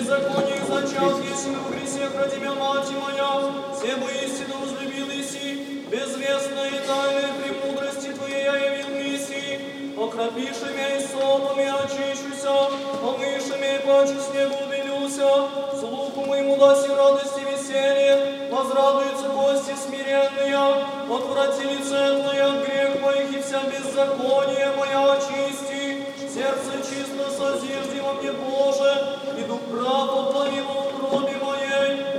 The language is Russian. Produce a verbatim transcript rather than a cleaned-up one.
беззаконие зачат, если в Христе ради меня, мать моя, все бы истину возлюбил иси, безвестные тайны премудрости Твоей я явил миссии, окропишь меня и сопом я очищуся, омышь меня и паче снегу убелюся, слуху моему даси радости веселье, возрадуются гости смиренные, отврати лице Твое от грех моих и вся беззаконие моя очисти, сердце чисто созижди во мне, Боже, и дух прав оплови во утробе